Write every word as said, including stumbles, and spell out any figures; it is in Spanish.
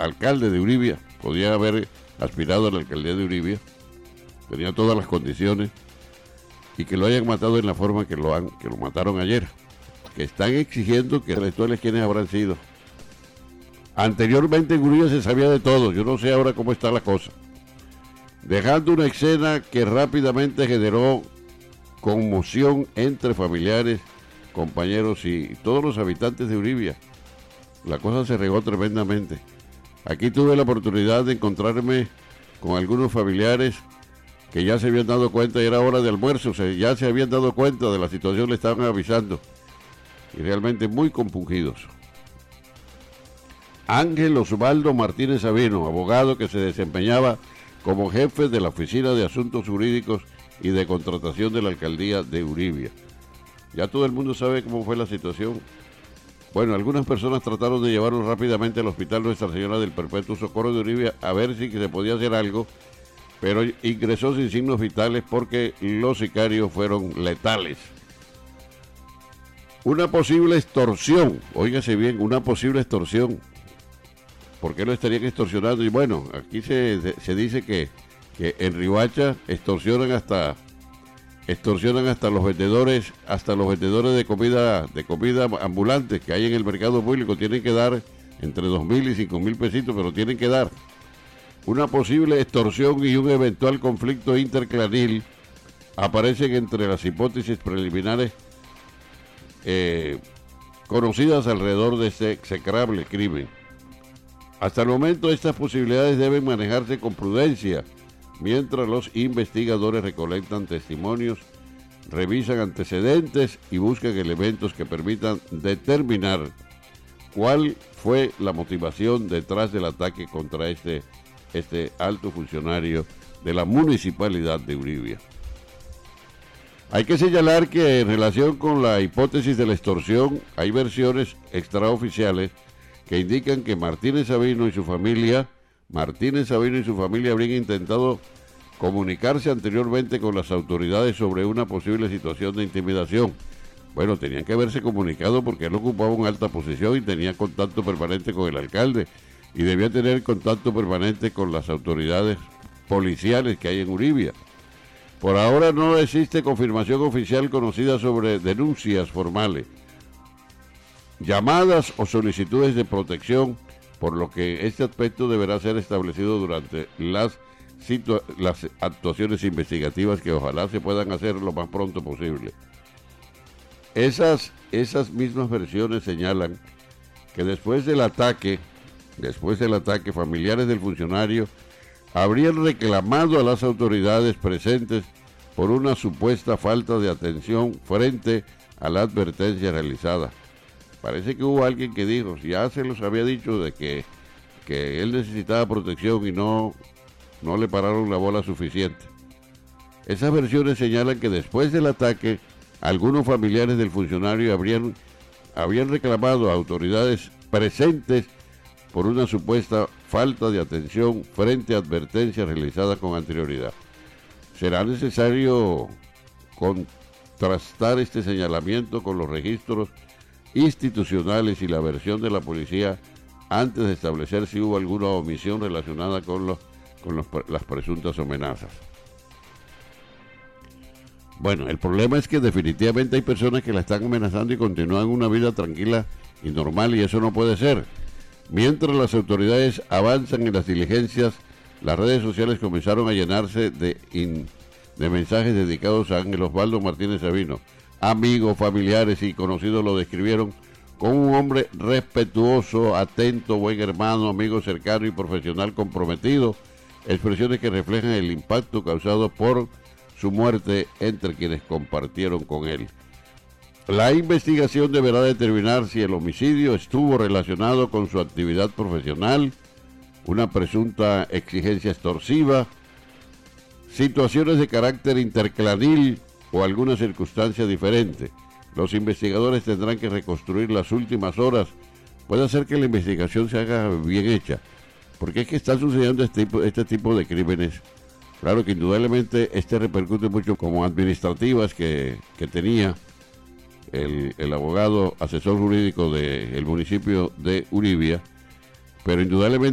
alcalde de Uribia, podía haber aspirado a la alcaldía de Uribia, tenía todas las condiciones, y que lo hayan matado en la forma que lo han, que lo mataron ayer, que están exigiendo que intelectuales quiénes habrán sido. Anteriormente en Uribia se sabía de todo, yo no sé ahora cómo está la cosa. Dejando una escena que rápidamente generó conmoción entre familiares, compañeros y todos los habitantes de Uribia. La cosa se regó tremendamente. Aquí tuve la oportunidad de encontrarme con algunos familiares que ya se habían dado cuenta, y era hora de almuerzo, o sea, ya se habían dado cuenta de la situación, le estaban avisando, y realmente muy compungidos. Ángel Osvaldo Martínez Sabino, abogado que se desempeñaba como jefe de la Oficina de Asuntos Jurídicos y de Contratación de la Alcaldía de Uribia. Ya todo el mundo sabe cómo fue la situación. Bueno, algunas personas trataron de llevarlo rápidamente al Hospital Nuestra Señora del Perpetuo Socorro de Uribia a ver si se podía hacer algo, pero ingresó sin signos vitales porque los sicarios fueron letales. Una posible extorsión, óigase bien, una posible extorsión. ¿Por qué lo estarían extorsionando? Y bueno, aquí se, se dice que, que en Riohacha extorsionan hasta extorsionan hasta los vendedores, hasta los vendedores de comida, de comida ambulante que hay en el mercado público, tienen que dar entre dos mil y cinco mil pesitos, pero tienen que dar. Una posible extorsión y un eventual conflicto interclanil aparecen entre las hipótesis preliminares eh, conocidas alrededor de este execrable crimen. Hasta el momento estas posibilidades deben manejarse con prudencia, mientras los investigadores recolectan testimonios, revisan antecedentes y buscan elementos que permitan determinar cuál fue la motivación detrás del ataque contra este, este alto funcionario de la municipalidad de Uribia. Hay que señalar que en relación con la hipótesis de la extorsión hay versiones extraoficiales que indican que Martínez Sabino y su familia, Martínez Sabino y su familia habrían intentado comunicarse anteriormente con las autoridades sobre una posible situación de intimidación. Bueno, tenían que haberse comunicado porque él ocupaba una alta posición y tenía contacto permanente con el alcalde y debía tener contacto permanente con las autoridades policiales que hay en Uribia. Por ahora no existe confirmación oficial conocida sobre denuncias formales, llamadas o solicitudes de protección, por lo que este aspecto deberá ser establecido durante las, situa- las actuaciones investigativas que ojalá se puedan hacer lo más pronto posible. Esas, esas mismas versiones señalan que después del ataque, después del ataque, familiares del funcionario habrían reclamado a las autoridades presentes por una supuesta falta de atención frente a la advertencia realizada. Parece que hubo alguien que dijo, si ya se los había dicho de que, que él necesitaba protección y no, no le pararon la bola suficiente. Esas versiones señalan que después del ataque, algunos familiares del funcionario habrían, habían reclamado a autoridades presentes por una supuesta falta de atención frente a advertencias realizadas con anterioridad. Será necesario contrastar este señalamiento con los registros institucionales y la versión de la policía antes de establecer si hubo alguna omisión relacionada con, los, con los, las presuntas amenazas. Bueno, el problema es que definitivamente hay personas que la están amenazando y continúan una vida tranquila y normal, y eso no puede ser. Mientras las autoridades avanzan en las diligencias, las redes sociales comenzaron a llenarse de, in, de mensajes dedicados a Ángel Osvaldo Martínez Sabino. Amigos, familiares y conocidos lo describieron como un hombre respetuoso, atento, buen hermano, amigo cercano y profesional comprometido, expresiones que reflejan el impacto causado por su muerte entre quienes compartieron con él. La investigación deberá determinar si el homicidio estuvo relacionado con su actividad profesional, una presunta exigencia extorsiva, situaciones de carácter interclanil o alguna circunstancia diferente. Los investigadores tendrán que reconstruir las últimas horas. Puede ser que la investigación se haga bien hecha, porque es que están sucediendo este tipo, este tipo de crímenes. Claro que indudablemente este repercute mucho como administrativas que, que tenía el, el abogado asesor jurídico del municipio de Uribia, pero indudablemente